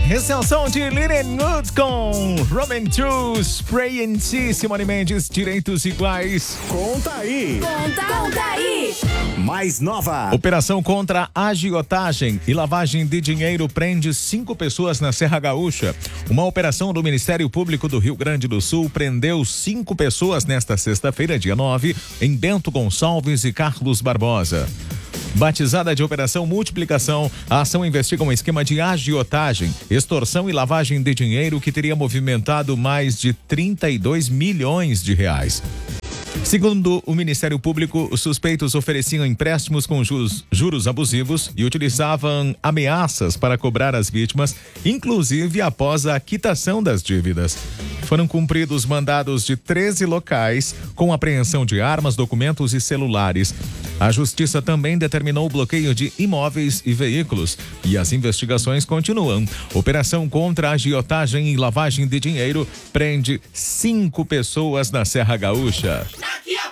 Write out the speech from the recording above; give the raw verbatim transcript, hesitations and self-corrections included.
Esse é o som de Linen Woods com Robin Two, Spray and See, Simone Mendes, Direitos Iguais. Conta aí. Conta, conta aí. Mais nova. Operação contra agiotagem e lavagem de dinheiro prende cinco pessoas na Serra Gaúcha. Uma operação do Ministério Público do Rio Grande do Sul prendeu cinco pessoas nesta sexta-feira, dia nove, em Bento Gonçalves e Carlos Barbosa. Batizada de Operação Multiplicação, a ação investiga um esquema de agiotagem, extorsão e lavagem de dinheiro que teria movimentado mais de trinta e dois milhões de reais. Segundo o Ministério Público, os suspeitos ofereciam empréstimos com juros, juros abusivos e utilizavam ameaças para cobrar as vítimas, inclusive após a quitação das dívidas. Foram cumpridos mandados de treze locais, com apreensão de armas, documentos e celulares. A Justiça também determinou o bloqueio de imóveis e veículos e as investigações continuam. Operação contra agiotagem e lavagem de dinheiro prende cinco pessoas na Serra Gaúcha.